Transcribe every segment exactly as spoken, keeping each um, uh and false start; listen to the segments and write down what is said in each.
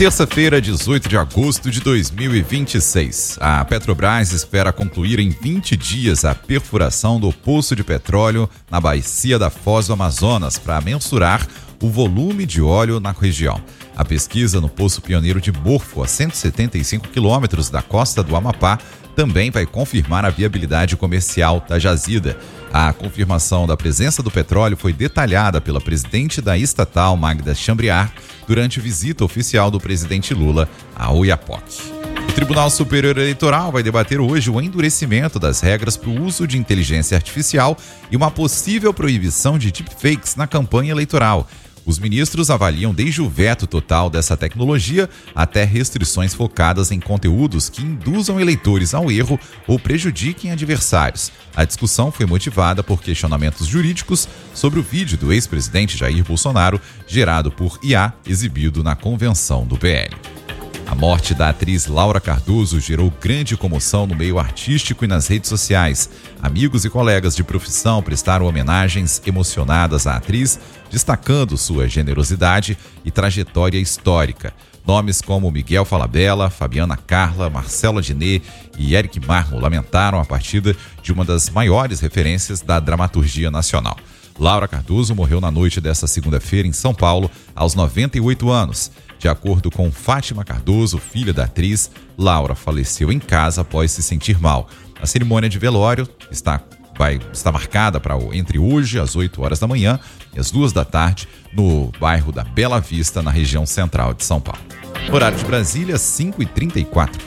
Terça-feira, dezoito de agosto de dois mil e vinte e seis. A Petrobras espera concluir em vinte dias a perfuração do poço de petróleo na bacia da Foz do Amazonas para mensurar o volume de óleo na região. A pesquisa no Poço Pioneiro de Morfo, a cento e setenta e cinco quilômetros da costa do Amapá, também vai confirmar a viabilidade comercial da jazida. A confirmação da presença do petróleo foi detalhada pela presidente da estatal, Magda Chambriard, durante visita oficial do presidente Lula a Oiapoque. O Tribunal Superior Eleitoral vai debater hoje o endurecimento das regras para o uso de inteligência artificial e uma possível proibição de deepfakes na campanha eleitoral. Os ministros avaliam desde o veto total dessa tecnologia até restrições focadas em conteúdos que induzam eleitores ao erro ou prejudiquem adversários. A discussão foi motivada por questionamentos jurídicos sobre o vídeo do ex-presidente Jair Bolsonaro, gerado por I A, exibido na convenção do P L. A morte da atriz Laura Cardoso gerou grande comoção no meio artístico e nas redes sociais. Amigos e colegas de profissão prestaram homenagens emocionadas à atriz, destacando sua generosidade e trajetória histórica. Nomes como Miguel Falabella, Fabiana Carla, Marcelo Adnet e Eric Marmo lamentaram a partida de uma das maiores referências da dramaturgia nacional. Laura Cardoso morreu na noite desta segunda-feira em São Paulo, aos noventa e oito anos. De acordo com Fátima Cardoso, filha da atriz, Laura faleceu em casa após se sentir mal. A cerimônia de velório está, vai, está marcada para entre hoje, às oito horas da manhã, e às duas da tarde, no bairro da Bela Vista, na região central de São Paulo. Horário de Brasília, cinco e trinta e quatro.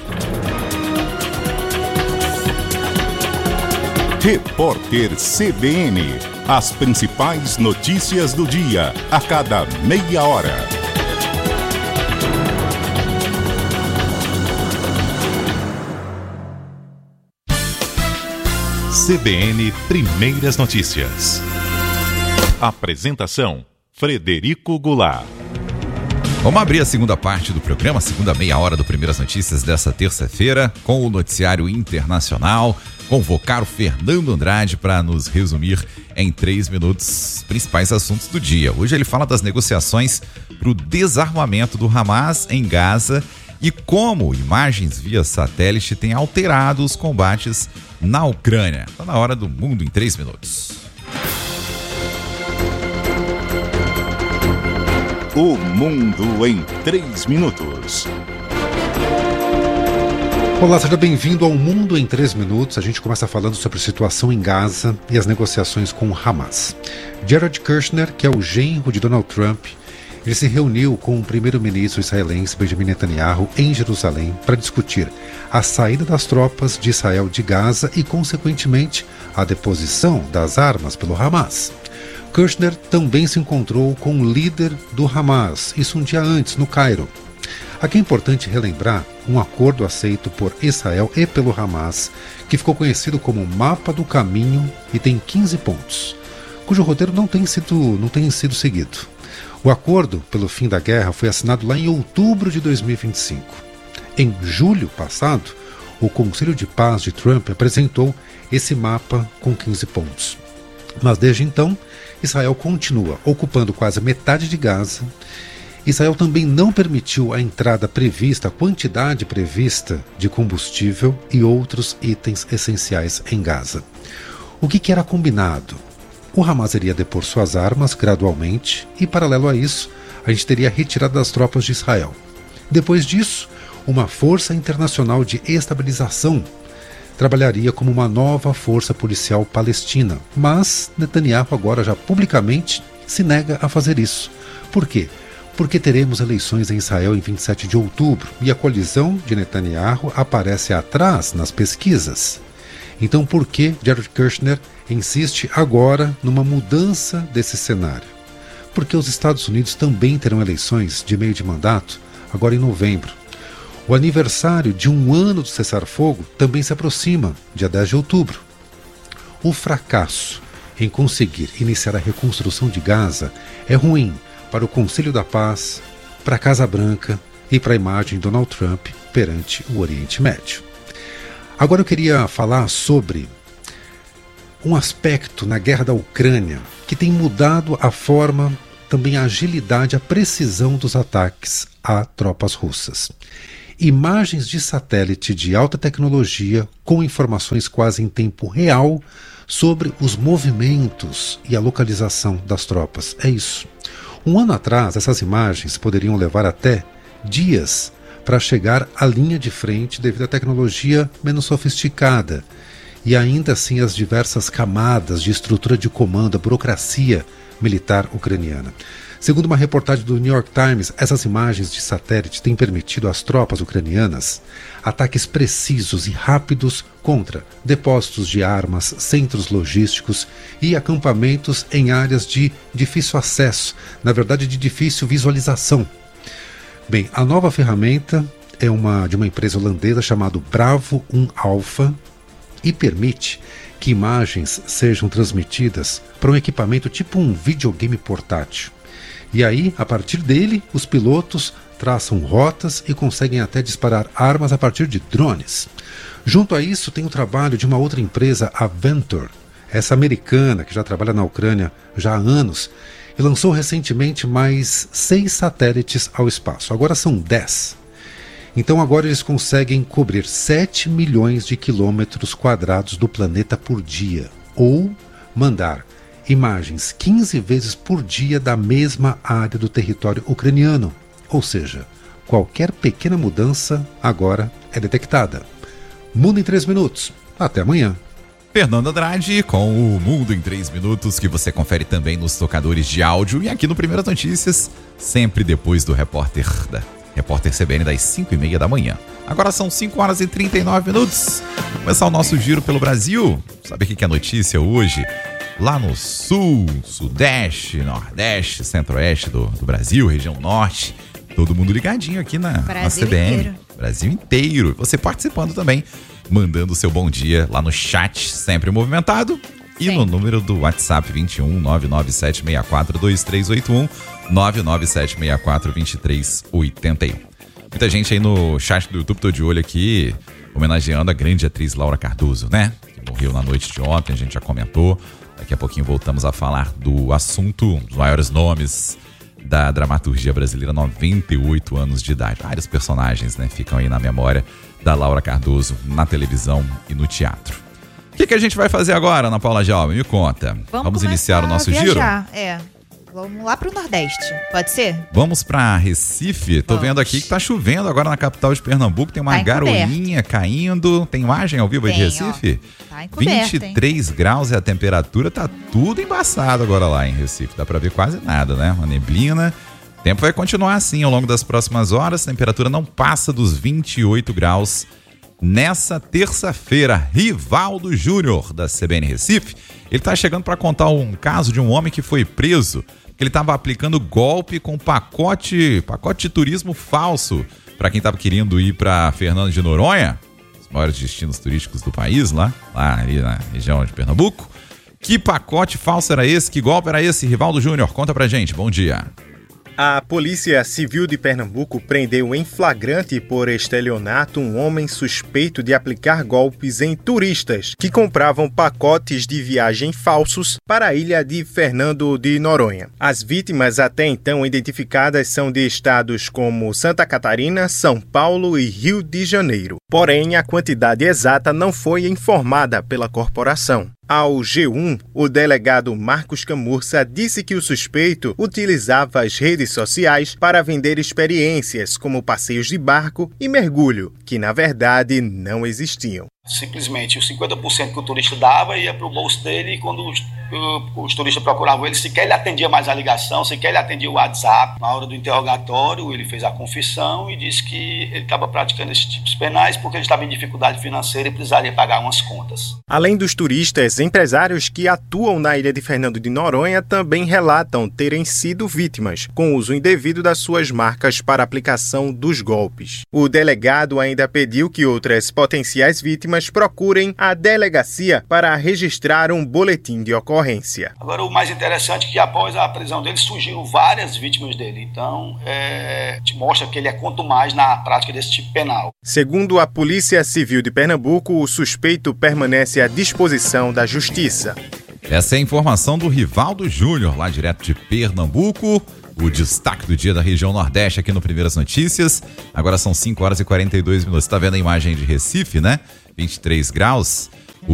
Repórter C B N. As principais notícias do dia, a cada meia hora. C B N Primeiras Notícias. Apresentação: Frederico Goulart. Vamos abrir a segunda parte do programa, a segunda meia hora do Primeiras Notícias dessa terça-feira, com o noticiário internacional. Convocar o Fernando Andrade para nos resumir em três minutos os principais assuntos do dia. Hoje ele fala das negociações para o desarmamento do Hamas em Gaza e como imagens via satélite têm alterado os combates na Ucrânia. Está na hora do Mundo em três minutos. O Mundo em três minutos. Olá, seja bem-vindo ao Mundo em três minutos. A gente começa falando sobre a situação em Gaza e as negociações com o Hamas. Jared Kushner, que é o genro de Donald Trump, ele se reuniu com o primeiro-ministro israelense Benjamin Netanyahu em Jerusalém para discutir a saída das tropas de Israel de Gaza e, consequentemente, a deposição das armas pelo Hamas. Kushner também se encontrou com o líder do Hamas, isso um dia antes, no Cairo. Aqui é importante relembrar um acordo aceito por Israel e pelo Hamas, que ficou conhecido como Mapa do Caminho e tem quinze pontos, cujo roteiro não tem sido, não tem sido seguido. O acordo pelo fim da guerra foi assinado lá em outubro de dois mil e vinte e cinco. Em julho passado, o Conselho de Paz de Trump apresentou esse mapa com quinze pontos. Mas desde então, Israel continua ocupando quase metade de Gaza. Israel também não permitiu a entrada prevista, a quantidade prevista de combustível e outros itens essenciais em Gaza. O que, que era combinado? O Hamas iria depor suas armas gradualmente e, paralelo a isso, a gente teria a retirada das tropas de Israel. Depois disso, uma força internacional de estabilização trabalharia como uma nova força policial palestina, mas Netanyahu agora já publicamente se nega a fazer isso. Por quê? Porque teremos eleições em Israel em vinte e sete de outubro e a colisão de Netanyahu aparece atrás nas pesquisas. Então por que Jared Kushner insiste agora numa mudança desse cenário? Porque os Estados Unidos também terão eleições de meio de mandato agora em novembro. O aniversário de um ano do cessar-fogo também se aproxima, dia dez de outubro. O fracasso em conseguir iniciar a reconstrução de Gaza é ruim para o Conselho da Paz, para a Casa Branca e para a imagem de Donald Trump perante o Oriente Médio. Agora eu queria falar sobre um aspecto na guerra da Ucrânia que tem mudado a forma também a agilidade, a precisão dos ataques a tropas russas. Imagens de satélite de alta tecnologia com informações quase em tempo real sobre os movimentos e a localização das tropas. É isso. Um ano atrás, essas imagens poderiam levar até dias para chegar à linha de frente devido à tecnologia menos sofisticada e ainda assim as diversas camadas de estrutura de comando, a burocracia militar ucraniana. Segundo uma reportagem do New York Times, essas imagens de satélite têm permitido às tropas ucranianas ataques precisos e rápidos contra depósitos de armas, centros logísticos e acampamentos em áreas de difícil acesso, na verdade de difícil visualização. Bem, a nova ferramenta é uma, de uma empresa holandesa chamada Bravo um Alpha e permite que imagens sejam transmitidas para um equipamento tipo um videogame portátil. E aí, a partir dele, os pilotos traçam rotas e conseguem até disparar armas a partir de drones. Junto a isso, tem o trabalho de uma outra empresa, a Ventor, essa americana que já trabalha na Ucrânia já há anos, e lançou recentemente mais seis satélites ao espaço. Agora são dez. Então agora eles conseguem cobrir sete milhões de quilômetros quadrados do planeta por dia, ou mandar imagens quinze vezes por dia da mesma área do território ucraniano. Ou seja, qualquer pequena mudança agora é detectada. Mundo em três minutos. Até amanhã. Fernando Andrade com o Mundo em três minutos, que você confere também nos tocadores de áudio e aqui no Primeiras Notícias, sempre depois do repórter da Repórter C B N das cinco e meia da manhã. Agora são cinco horas e trinta e nove minutos. Vamos começar o nosso giro pelo Brasil. Sabe o que é notícia hoje? Lá no sul, sudeste, nordeste, centro-oeste do, do Brasil, região norte. Todo mundo ligadinho aqui na, na C B N. Inteiro. Brasil inteiro. Você participando também, mandando o seu bom dia lá no chat, sempre movimentado. E Sim. no número do WhatsApp vinte e um, nove nove sete seis quatro, dois três oito um, nove nove sete seis quatro, dois três oito um. Muita gente aí no chat do YouTube, tô de olho aqui, homenageando a grande atriz Laura Cardoso, né? Que morreu na noite de ontem, a gente já comentou. Daqui a pouquinho voltamos a falar do assunto, dos maiores nomes da dramaturgia brasileira, noventa e oito anos de idade. Vários personagens, né, ficam aí na memória da Laura Cardoso na televisão e no teatro. O que, que a gente vai fazer agora, Ana Paula Jaume? Me conta. Vamos, Vamos iniciar o nosso giro? É. Vamos lá pro Nordeste, pode ser? Vamos pra Recife. Tô Vamos. vendo aqui que tá chovendo agora na capital de Pernambuco. Tem uma tá garoinha caindo. Tem imagem ao vivo aí de Recife? Ó, tá encoberto, vinte e três hein? Graus é a temperatura. Tá tudo embaçado agora lá em Recife. Dá pra ver quase nada, né? Uma neblina. O tempo vai continuar assim ao longo das próximas horas. A temperatura não passa dos vinte e oito graus. Nessa terça-feira, Rivaldo Júnior, da C B N Recife, ele tá chegando para contar um caso de um homem que foi preso. Ele estava aplicando golpe com pacote, pacote de turismo falso para quem estava querendo ir para Fernando de Noronha, os maiores destinos turísticos do país, lá, lá ali na região de Pernambuco. Que pacote falso era esse? Que golpe era esse? Rivaldo Júnior, conta pra gente. Bom dia. A Polícia Civil de Pernambuco prendeu em flagrante por estelionato um homem suspeito de aplicar golpes em turistas que compravam pacotes de viagem falsos para a ilha de Fernando de Noronha. As vítimas até então identificadas são de estados como Santa Catarina, São Paulo e Rio de Janeiro. Porém, a quantidade exata não foi informada pela corporação. Ao G um, o delegado Marcos Camurça disse que o suspeito utilizava as redes sociais para vender experiências como passeios de barco e mergulho, que na verdade não existiam. Simplesmente os cinquenta por cento que o turista dava ia para o bolso dele e quando os, os turistas procuravam ele, sequer ele atendia mais a ligação, sequer ele atendia o WhatsApp. Na hora do interrogatório, ele fez a confissão e disse que ele estava praticando esses tipos penais porque ele estava em dificuldade financeira e precisaria pagar umas contas. Além dos turistas, empresários que atuam na ilha de Fernando de Noronha também relatam terem sido vítimas com o uso indevido das suas marcas para aplicação dos golpes. O delegado ainda pediu que outras potenciais vítimas procurem a delegacia para registrar um boletim de ocorrência. Agora, o mais interessante é que após a prisão dele surgiram várias vítimas dele. Então, é, te mostra que ele é quanto mais na prática desse tipo penal. Segundo a Polícia Civil de Pernambuco, o suspeito permanece à disposição da Justiça. Essa é a informação do Rivaldo Júnior, lá direto de Pernambuco. O destaque do dia da região Nordeste aqui no Primeiras Notícias. Agora são cinco horas e quarenta e dois minutos. Você tá vendo a imagem de Recife, né? vinte e três graus.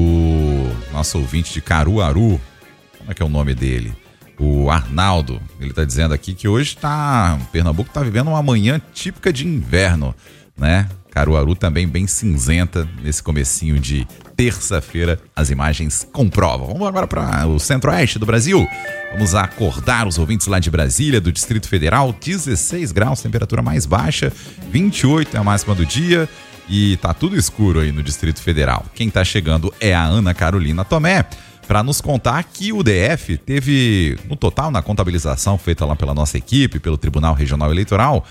O nosso ouvinte de Caruaru, como é que é o nome dele? O Arnaldo, ele tá dizendo aqui que hoje tá, Pernambuco tá vivendo uma manhã típica de inverno, né? Caruaru também bem cinzenta nesse comecinho de terça-feira, as imagens comprovam. Vamos agora para o centro-oeste do Brasil. Vamos acordar os ouvintes lá de Brasília, do Distrito Federal, dezesseis graus, temperatura mais baixa, vinte e oito é a máxima do dia e tá tudo escuro aí no Distrito Federal. Quem tá chegando é a Ana Carolina Tomé, para nos contar que o D F teve, no total, na contabilização feita lá pela nossa equipe, pelo Tribunal Regional Eleitoral,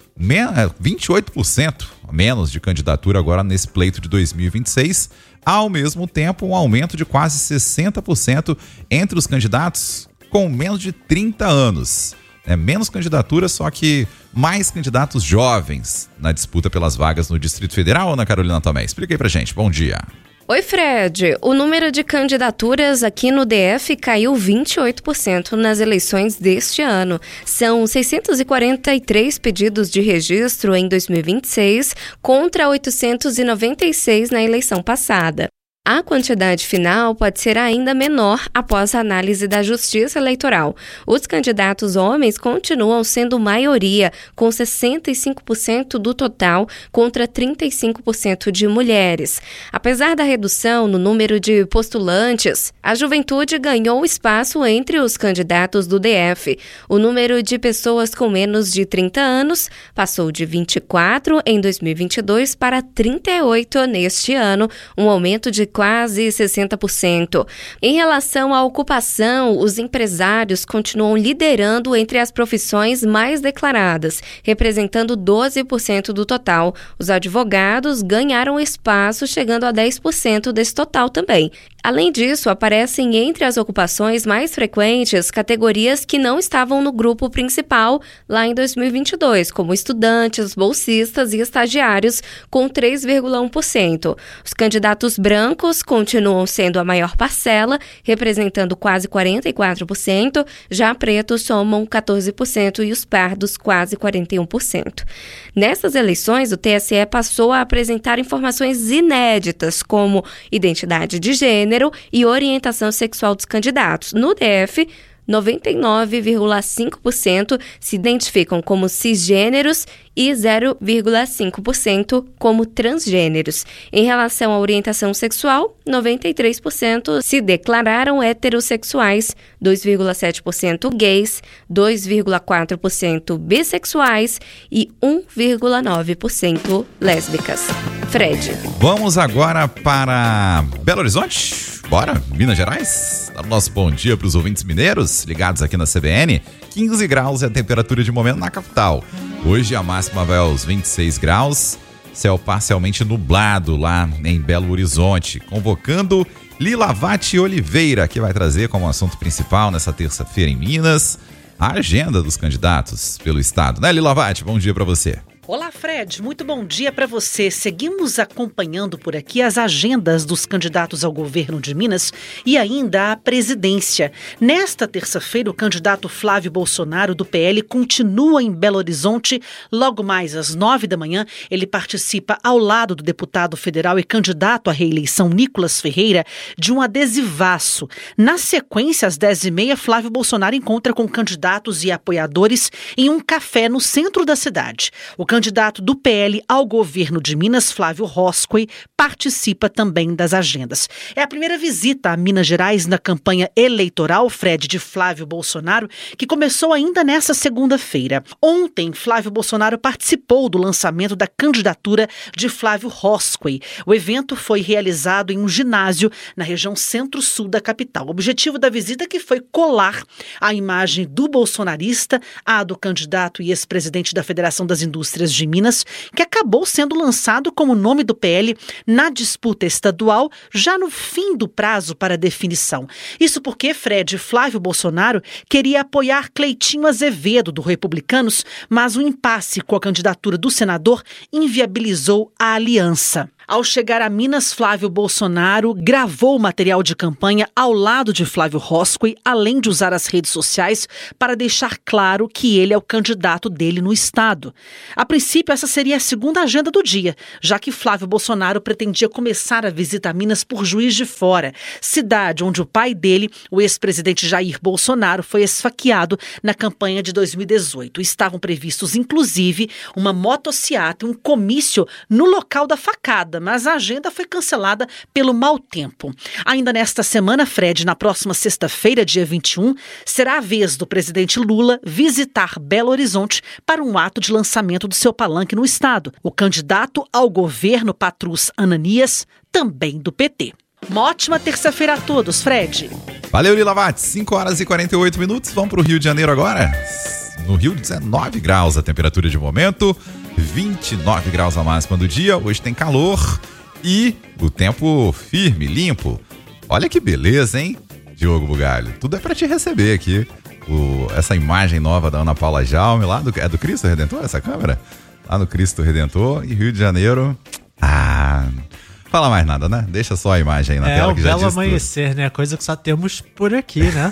vinte e oito por cento menos de candidatura agora nesse pleito de dois mil e vinte e seis, ao mesmo tempo um aumento de quase sessenta por cento entre os candidatos com menos de trinta anos. É menos candidatura, só que mais candidatos jovens na disputa pelas vagas no Distrito Federal. Ana Carolina Tomé, explica aí pra gente. Bom dia. Oi, Fred. O número de candidaturas aqui no D F caiu vinte e oito por cento nas eleições deste ano. São seiscentos e quarenta e três pedidos de registro em dois mil e vinte e seis contra oitocentos e noventa e seis na eleição passada. A quantidade final pode ser ainda menor após a análise da Justiça Eleitoral. Os candidatos homens continuam sendo maioria, com sessenta e cinco por cento do total contra trinta e cinco por cento de mulheres. Apesar da redução no número de postulantes, a juventude ganhou espaço entre os candidatos do D F. O número de pessoas com menos de trinta anos passou de vinte e quatro em dois mil e vinte e dois para trinta e oito neste ano, um aumento de quase sessenta por cento. Em relação à ocupação, os empresários continuam liderando entre as profissões mais declaradas, representando doze por cento do total. Os advogados ganharam espaço, chegando a dez por cento desse total também. Além disso, aparecem entre as ocupações mais frequentes categorias que não estavam no grupo principal lá em dois mil e vinte e dois, como estudantes, bolsistas e estagiários, com três vírgula um por cento. Os candidatos brancos continuam sendo a maior parcela, representando quase quarenta e quatro por cento, já pretos somam quatorze por cento e os pardos quase quarenta e um por cento. Nessas eleições, o T S E passou a apresentar informações inéditas, como identidade de gênero e orientação sexual dos candidatos. No D F, noventa e nove vírgula cinco por cento se identificam como cisgêneros e zero vírgula cinco por cento como transgêneros. Em relação à orientação sexual, noventa e três por cento se declararam heterossexuais, dois vírgula sete por cento gays, dois vírgula quatro por cento bissexuais e um vírgula nove por cento lésbicas. Fred. Vamos agora para Belo Horizonte? Bora, Minas Gerais? Dá o nosso bom dia para os ouvintes mineiros ligados aqui na C B N. quinze graus é a temperatura de momento na capital. Hoje a máxima vai aos vinte e seis graus, céu parcialmente nublado lá em Belo Horizonte, convocando Lilavati Oliveira, que vai trazer como assunto principal nessa terça-feira em Minas a agenda dos candidatos pelo estado. Né, Lilavati? Bom dia para você. Olá, Fred. Muito bom dia para você. Seguimos acompanhando por aqui as agendas dos candidatos ao governo de Minas e ainda à presidência. Nesta terça-feira, o candidato Flávio Bolsonaro, do P L, continua em Belo Horizonte. Logo mais às nove da manhã, ele participa ao lado do deputado federal e candidato à reeleição Nicolas Ferreira de um adesivaço. Na sequência, às dez e meia, Flávio Bolsonaro encontra com candidatos e apoiadores em um café no centro da cidade. O candidato do P L ao governo de Minas, Flávio Roscoe, participa também das agendas. É a primeira visita a Minas Gerais na campanha eleitoral, Fred, de Flávio Bolsonaro, que começou ainda nesta segunda-feira. Ontem, Flávio Bolsonaro participou do lançamento da candidatura de Flávio Roscoe. O evento foi realizado em um ginásio na região centro-sul da capital. O objetivo da visita é que foi colar a imagem do bolsonarista à do candidato e ex-presidente da Federação das Indústrias de Minas, que acabou sendo lançado como nome do P L na disputa estadual, já no fim do prazo para definição. Isso porque Fred Flávio Bolsonaro queria apoiar Cleitinho Azevedo, do Republicanos, mas o impasse com a candidatura do senador inviabilizou a aliança. Ao chegar a Minas, Flávio Bolsonaro gravou o material de campanha ao lado de Flávio Roscoe, além de usar as redes sociais para deixar claro que ele é o candidato dele no estado. A princípio, essa seria a segunda agenda do dia, já que Flávio Bolsonaro pretendia começar a visita a Minas por Juiz de Fora, cidade onde o pai dele, o ex-presidente Jair Bolsonaro, foi esfaqueado na campanha de dois mil e dezoito. Estavam previstos, inclusive, uma motociata e um comício no local da facada, mas a agenda foi cancelada pelo mau tempo. Ainda nesta semana, Fred, na próxima sexta-feira, dia vinte e um, será a vez do presidente Lula visitar Belo Horizonte para um ato de lançamento do seu palanque no estado. O candidato ao governo, Patrus Ananias, também do P T. Uma ótima terça-feira a todos, Fred. Valeu, Lila Vatti. cinco horas e quarenta e oito minutos. Vamos para o Rio de Janeiro agora. No Rio, dezenove graus a temperatura de momento. vinte e nove graus a máxima do dia. Hoje tem calor e o tempo firme, limpo. Olha que beleza, hein, Diogo Bugalho? Tudo é pra te receber aqui. O, essa imagem nova da Ana Paula Jaume, lá do, é do Cristo Redentor, essa câmera? Lá no Cristo Redentor e Rio de Janeiro. Ah, fala mais nada, né? Deixa só a imagem aí na é, tela que já diz É, o belo amanhecer, tudo. Né? Coisa que só temos por aqui, né?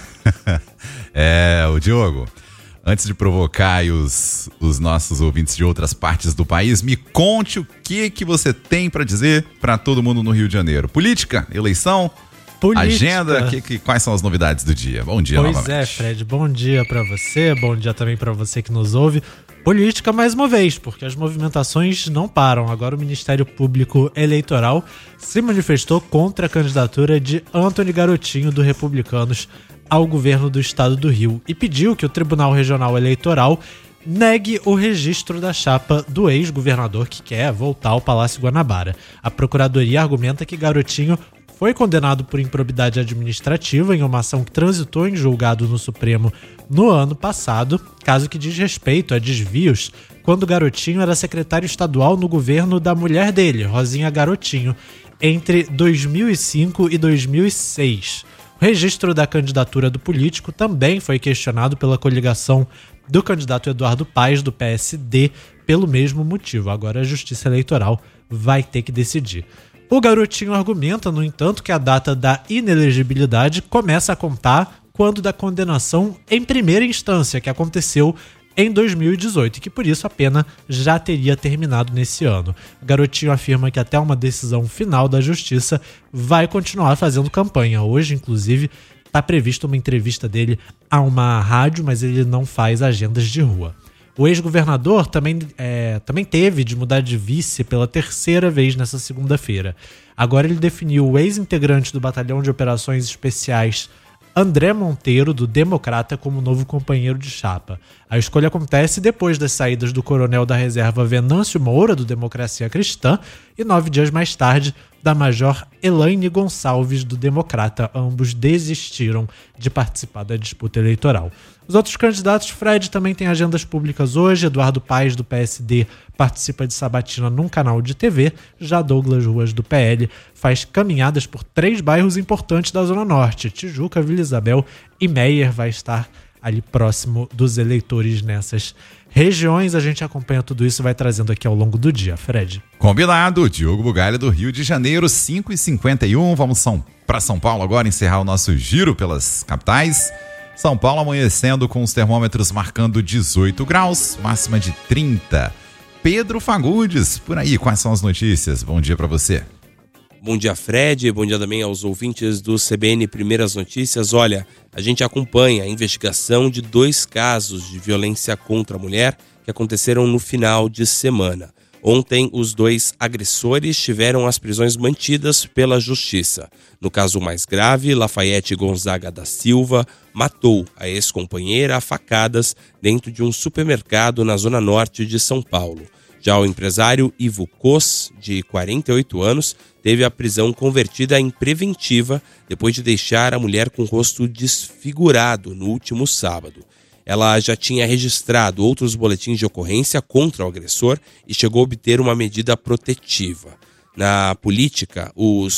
É, o Diogo, antes de provocar aí os, os nossos ouvintes de outras partes do país, me conte o que, que você tem para dizer para todo mundo no Rio de Janeiro. Política, eleição, política. Agenda, que, que, quais são as novidades do dia? Bom dia, pois novamente. Pois é, Fred, bom dia para você, bom dia também para você que nos ouve. Política mais uma vez, porque as movimentações não param. Agora o Ministério Público Eleitoral se manifestou contra a candidatura de Antony Garotinho, do Republicanos, ao governo do estado do Rio e pediu que o Tribunal Regional Eleitoral negue o registro da chapa do ex-governador que quer voltar ao Palácio Guanabara. A Procuradoria argumenta que Garotinho foi condenado por improbidade administrativa em uma ação que transitou em julgado no Supremo no ano passado, caso que diz respeito a desvios quando Garotinho era secretário estadual no governo da mulher dele, Rosinha Garotinho, entre dois mil e cinco e dois mil e seis. O registro da candidatura do político também foi questionado pela coligação do candidato Eduardo Paes, do P S D, pelo mesmo motivo. Agora a Justiça Eleitoral vai ter que decidir. O Garotinho argumenta, no entanto, que a data da inelegibilidade começa a contar quando da condenação em primeira instância, que aconteceu em dois mil e dezoito, e que por isso a pena já teria terminado nesse ano. O Garotinho afirma que até uma decisão final da Justiça vai continuar fazendo campanha. Hoje, inclusive, está prevista uma entrevista dele a uma rádio, mas ele não faz agendas de rua. O ex-governador também, é, também teve de mudar de vice pela terceira vez nessa segunda-feira. Agora ele definiu o ex-integrante do Batalhão de Operações Especiais André Monteiro, do Democrata, como novo companheiro de chapa. A escolha acontece depois das saídas do coronel da reserva Venâncio Moura, do Democracia Cristã, e nove dias mais tarde, da major Elaine Gonçalves, do Democrata. Ambos desistiram de participar da disputa eleitoral. Os outros candidatos, Fred, também têm agendas públicas hoje. Eduardo Paes, do P S D, participa de sabatina num canal de T V. Já Douglas Ruas, do P L, faz caminhadas por três bairros importantes da Zona Norte. Tijuca, Vila Isabel e Meier vai estar ali próximo dos eleitores nessas regiões. A gente acompanha tudo isso e vai trazendo aqui ao longo do dia, Fred. Combinado. Diogo Bugalho, do Rio de Janeiro, cinco e cinquenta e um. Vamos para São Paulo agora, encerrar o nosso giro pelas capitais. São Paulo amanhecendo com os termômetros marcando dezoito graus, máxima de trinta. Pedro Fagundes, por aí, quais são as notícias? Bom dia para você. Bom dia, Fred. Bom dia também aos ouvintes do C B N Primeiras Notícias. Olha, a gente acompanha a investigação de dois casos de violência contra a mulher que aconteceram no final de semana. Ontem, os dois agressores tiveram as prisões mantidas pela Justiça. No caso mais grave, Lafayette Gonzaga da Silva matou a ex-companheira a facadas dentro de um supermercado na zona norte de São Paulo. Já o empresário Ivo Cos, de quarenta e oito anos, teve a prisão convertida em preventiva depois de deixar a mulher com o rosto desfigurado no último sábado. Ela já tinha registrado outros boletins de ocorrência contra o agressor e chegou a obter uma medida protetiva. Na política, os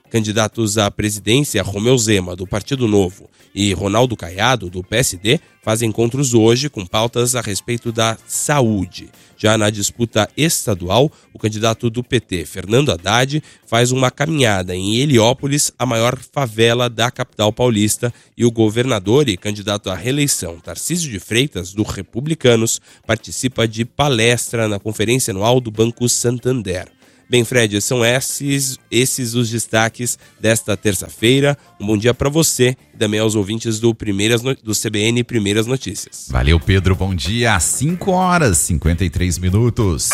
Candidatos à presidência, Romeu Zema, do Partido Novo, e Ronaldo Caiado, do P S D, fazem encontros hoje com pautas a respeito da saúde. Já na disputa estadual, o candidato do P T, Fernando Haddad, faz uma caminhada em Heliópolis, a maior favela da capital paulista, e o governador e candidato à reeleição, Tarcísio de Freitas, do Republicanos, participa de palestra na Conferência Anual do Banco Santander. Bem, Fred, são esses, esses os destaques desta terça-feira. Um bom dia para você e também aos ouvintes do, Primeiras no... do C B N Primeiras Notícias. Valeu, Pedro. Bom dia. Às cinco horas e cinquenta e três minutos.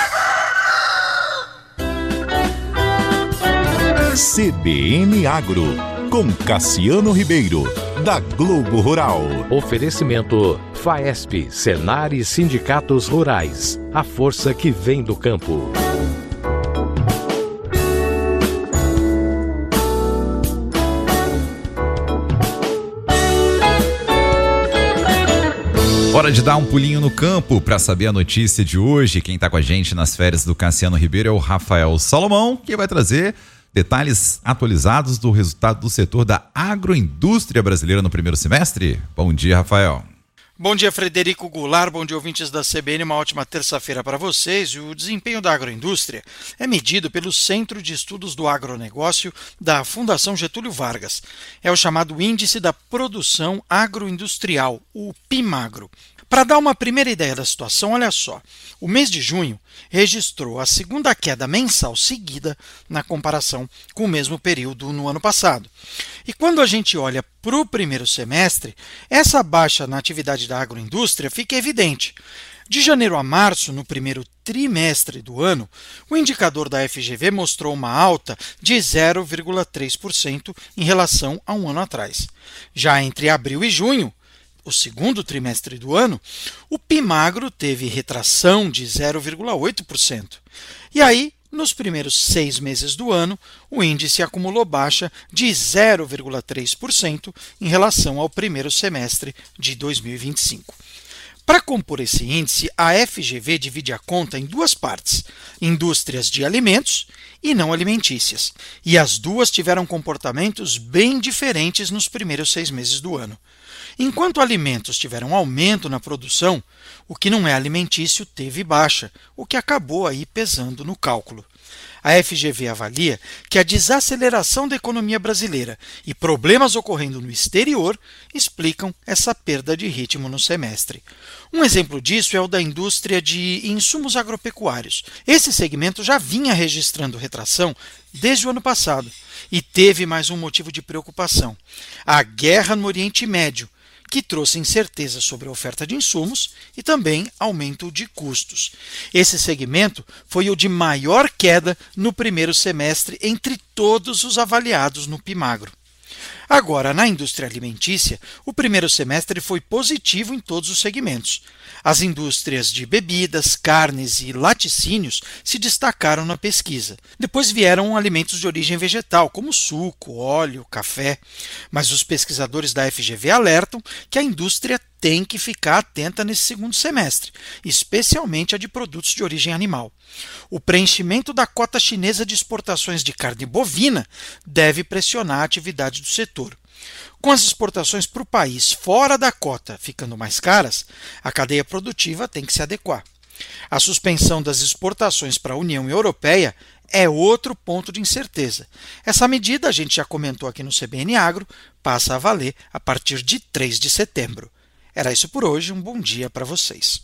C B N Agro, com Cassiano Ribeiro, da Globo Rural. Oferecimento FAESP, Senar e Sindicatos Rurais. A força que vem do campo. Hora de dar um pulinho no campo para saber a notícia de hoje. Quem está com a gente nas férias do Cassiano Ribeiro é o Rafael Salomão, que vai trazer detalhes atualizados do resultado do setor da agroindústria brasileira no primeiro semestre. Bom dia, Rafael. Bom dia, Frederico Goulart, bom dia, ouvintes da C B N, uma ótima terça-feira para vocês. E o desempenho da agroindústria é medido pelo Centro de Estudos do Agronegócio da Fundação Getúlio Vargas. É o chamado Índice da Produção Agroindustrial, o PIMAGRO. Para dar uma primeira ideia da situação, olha só, o mês de junho registrou a segunda queda mensal seguida na comparação com o mesmo período no ano passado. E quando a gente olha para o primeiro semestre, essa baixa na atividade da agroindústria fica evidente. De janeiro a março, no primeiro trimestre do ano, o indicador da F G V mostrou uma alta de zero vírgula três por cento em relação a um ano atrás. Já entre abril e junho, o segundo trimestre do ano, o PIMAGRO teve retração de zero vírgula oito por cento. E aí, nos primeiros seis meses do ano, o índice acumulou baixa de zero vírgula três por cento em relação ao primeiro semestre de dois mil e vinte e cinco. Para compor esse índice, a F G V divide a conta em duas partes, indústrias de alimentos e não alimentícias. E as duas tiveram comportamentos bem diferentes nos primeiros seis meses do ano. Enquanto alimentos tiveram aumento na produção, o que não é alimentício teve baixa, o que acabou aí pesando no cálculo. A F G V avalia que a desaceleração da economia brasileira e problemas ocorrendo no exterior explicam essa perda de ritmo no semestre. Um exemplo disso é o da indústria de insumos agropecuários. Esse segmento já vinha registrando retração desde o ano passado e teve mais um motivo de preocupação: a guerra no Oriente Médio, que trouxe incerteza sobre a oferta de insumos e também aumento de custos. Esse segmento foi o de maior queda no primeiro semestre entre todos os avaliados no PIMAGRO. Agora, na indústria alimentícia, o primeiro semestre foi positivo em todos os segmentos. As indústrias de bebidas, carnes e laticínios se destacaram na pesquisa. Depois vieram alimentos de origem vegetal, como suco, óleo, café. Mas os pesquisadores da F G V alertam que a indústria tem que ficar atenta nesse segundo semestre, especialmente a de produtos de origem animal. O preenchimento da cota chinesa de exportações de carne bovina deve pressionar a atividade do setor. Com as exportações para o país fora da cota ficando mais caras, a cadeia produtiva tem que se adequar. A suspensão das exportações para a União Europeia é outro ponto de incerteza. Essa medida, a gente já comentou aqui no C B N Agro, passa a valer a partir de três de setembro. Era isso por hoje, um bom dia para vocês.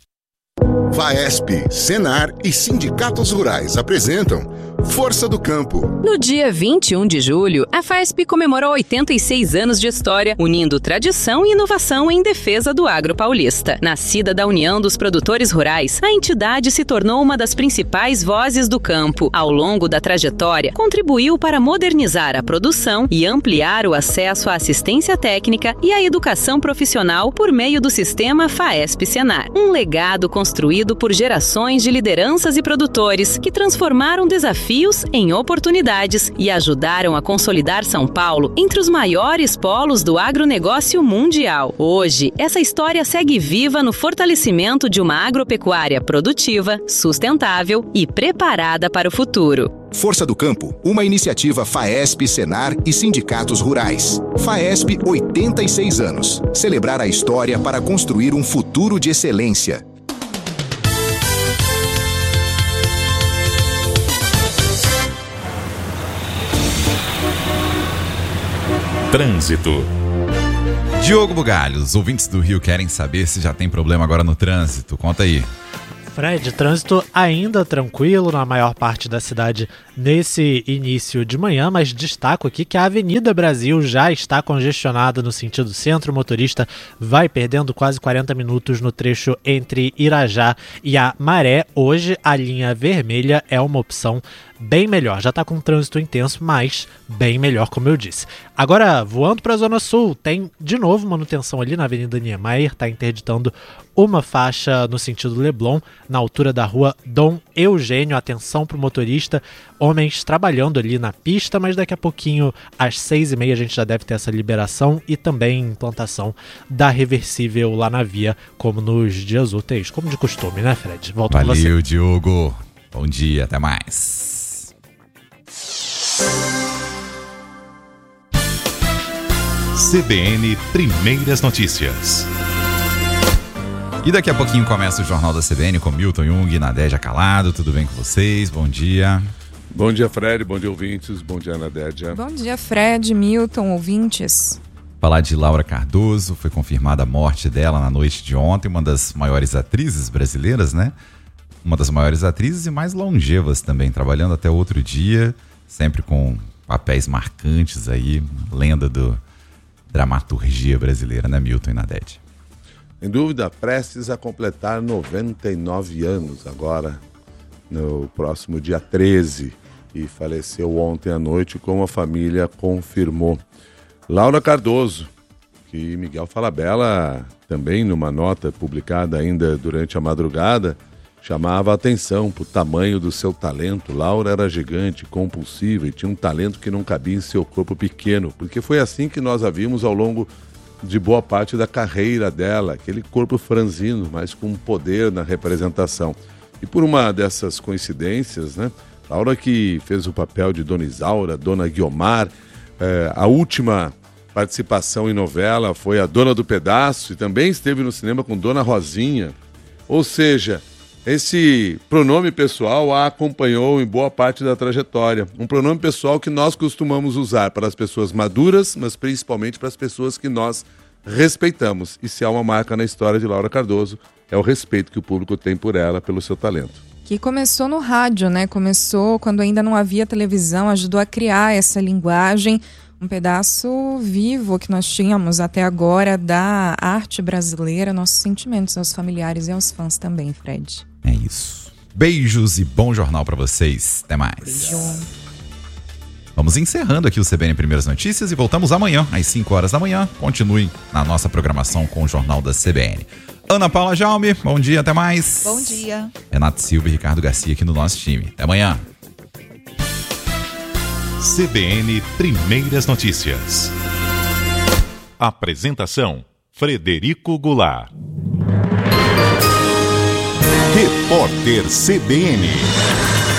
FAESP, Senar e Sindicatos Rurais apresentam Força do Campo. No dia vinte e um de julho, a FAESP comemorou oitenta e seis anos de história, unindo tradição e inovação em defesa do agro paulista. Nascida da União dos Produtores Rurais, a entidade se tornou uma das principais vozes do campo. Ao longo da trajetória, contribuiu para modernizar a produção e ampliar o acesso à assistência técnica e à educação profissional por meio do sistema FAESP-Senar. Um legado construído por gerações de lideranças e produtores que transformaram desafios desafios em oportunidades e ajudaram a consolidar São Paulo entre os maiores polos do agronegócio mundial. Hoje, essa história segue viva no fortalecimento de uma agropecuária produtiva, sustentável e preparada para o futuro. Força do Campo, uma iniciativa FAESP, Senar e sindicatos rurais. FAESP, oitenta e seis anos. Celebrar a história para construir um futuro de excelência. Trânsito. Diogo Bugalho, os ouvintes do Rio querem saber se já tem problema agora no trânsito. Conta aí. Fred, trânsito ainda tranquilo na maior parte da cidade nesse início de manhã, mas destaco aqui que a Avenida Brasil já está congestionada no sentido centro. O motorista vai perdendo quase quarenta minutos no trecho entre Irajá e a Maré. Hoje a linha vermelha é uma opção bem melhor. Já está com trânsito intenso, mas bem melhor, como eu disse. Agora, voando para a Zona Sul, tem de novo manutenção ali na Avenida Niemeyer, está interditando uma faixa no sentido Leblon, na altura da rua Dom Eugênio. Atenção para o motorista, homens trabalhando ali na pista, mas daqui a pouquinho, às seis e meia, a gente já deve ter essa liberação e também implantação da reversível lá na via, como nos dias úteis, como de costume, né, Fred? Volto com você. Valeu, Diogo. Bom dia, até mais. C B N Primeiras Notícias. E daqui a pouquinho começa o Jornal da C B N com Milton Jung e Nadédia Calado. Tudo bem com vocês? Bom dia. Bom dia, Fred. Bom dia, ouvintes. Bom dia, Nadédia. Bom dia, Fred, Milton, ouvintes. Falar de Laura Cardoso, foi confirmada a morte dela na noite de ontem, uma das maiores atrizes brasileiras, né? Uma das maiores atrizes e mais longevas também, trabalhando até outro dia, sempre com papéis marcantes aí, lenda do dramaturgia brasileira, né, Milton e Nadédia? Sem dúvida, prestes a completar noventa e nove anos agora, no próximo dia treze, e faleceu ontem à noite, como a família confirmou. Laura Cardoso, que Miguel Falabella, também numa nota publicada ainda durante a madrugada, chamava a atenção para o tamanho do seu talento. Laura era gigante, compulsiva e tinha um talento que não cabia em seu corpo pequeno, porque foi assim que nós a vimos ao longo de boa parte da carreira dela, aquele corpo franzino, mas com poder na representação. E por uma dessas coincidências, né, Laura que fez o papel de Dona Isaura, Dona Guiomar, eh, a última participação em novela foi a Dona do Pedaço e também esteve no cinema com Dona Rosinha, ou seja, esse pronome pessoal a acompanhou em boa parte da trajetória. Um pronome pessoal que nós costumamos usar para as pessoas maduras, mas principalmente para as pessoas que nós respeitamos. E se há uma marca na história de Laura Cardoso, é o respeito que o público tem por ela, pelo seu talento. Que começou no rádio, né? Começou quando ainda não havia televisão, ajudou a criar essa linguagem, um pedaço vivo que nós tínhamos até agora da arte brasileira, nossos sentimentos aos familiares e aos fãs também, Fred. É isso. Beijos e bom jornal pra vocês. Até mais. Beijo. Vamos encerrando aqui o C B N Primeiras Notícias e voltamos amanhã, às cinco horas da manhã. Continue na nossa programação com o Jornal da C B N. Ana Paula Jaume, bom dia, até mais. Bom dia. Renato Silva e Ricardo Garcia aqui no nosso time. Até amanhã. C B N Primeiras Notícias. Apresentação: Frederico Goulart. Repórter C B N.